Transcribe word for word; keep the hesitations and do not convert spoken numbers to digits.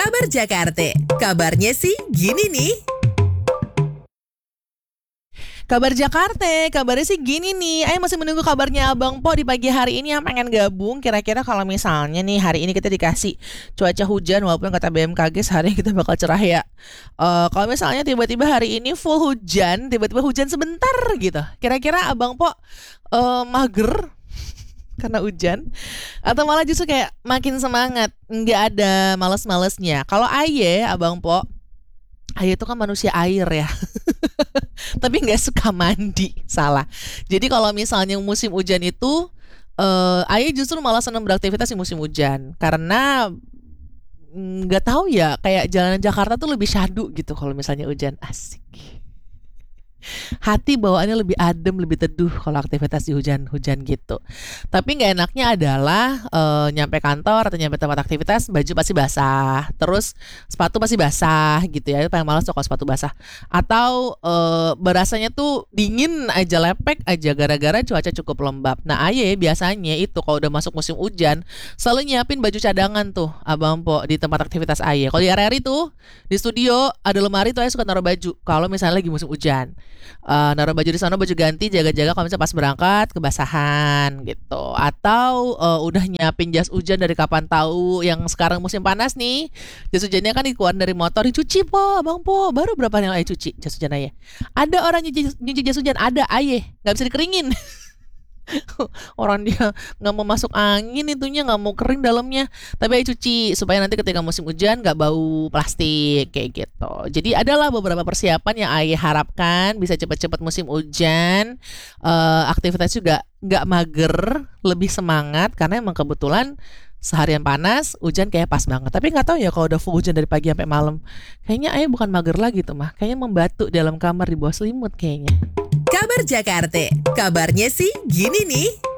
Kabar Jakarta, kabarnya sih gini nih. Kabar Jakarta, kabarnya sih gini nih. Ayo masih menunggu kabarnya Abang Po di pagi hari ini yang pengen gabung. Kira-kira kalau misalnya nih hari ini kita dikasih cuaca hujan, walaupun kata B M K G sehari kita bakal cerah ya. Uh, kalau misalnya tiba-tiba hari ini full hujan, tiba-tiba hujan sebentar gitu. Kira-kira Abang Po uh, mager karena hujan, atau malah justru kayak makin semangat, nggak ada males-malesnya. Kalau Aye, Abang Po, Aye itu kan manusia air ya. Tapi nggak suka mandi, salah. Jadi kalau misalnya musim hujan itu, uh, Aye justru malah senang beraktivitas di musim hujan karena nggak tahu ya, kayak jalanan Jakarta tuh lebih syahdu gitu kalau misalnya hujan. Asik. Hati bawaannya lebih adem, lebih teduh kalau aktivitas di hujan-hujan gitu. Tapi nggak enaknya adalah uh, nyampe kantor atau nyampe tempat aktivitas baju pasti basah, terus sepatu pasti basah gitu ya. Paling malas tuh kalau sepatu basah. Atau uh, berasanya tuh dingin aja, lepek aja gara-gara cuaca cukup lembab. Nah Aye biasanya itu kalau udah masuk musim hujan selalu nyiapin baju cadangan tuh Abang Po di tempat aktivitas Aye. Kalau di R R I tuh di studio ada lemari tuh Aye suka naruh baju kalau misalnya lagi musim hujan. Uh, naruh baju di sana, baju ganti, jaga-jaga kalau misalnya pas berangkat kebasahan gitu. Atau uh, udah nyiapin jas hujan dari kapan tahu, yang sekarang musim panas nih, jas hujannya kan dikeluarin dari motor, dicuci Po, Bang Po. Baru berapa yang Aye cuci jas hujan Aye? Ada orang nyuci, nyuci jas hujan, ada Aye, nggak bisa dikeringin. Orang dia nggak mau masuk angin, itunya nggak mau kering dalamnya, tapi Aye cuci supaya nanti ketika musim hujan nggak bau plastik kayak gitu. Jadi adalah beberapa persiapan yang Aye harapkan bisa cepat-cepat musim hujan. Uh, aktivitas juga nggak mager, lebih semangat karena emang kebetulan seharian panas, hujan kayak pas banget. Tapi nggak tahu ya kalau udah full hujan dari pagi sampai malam, kayaknya Aye bukan mager lagi tuh mah, kayaknya membatu dalam kamar di bawah selimut kayaknya. Kabar Jakarta, kabarnya sih gini nih.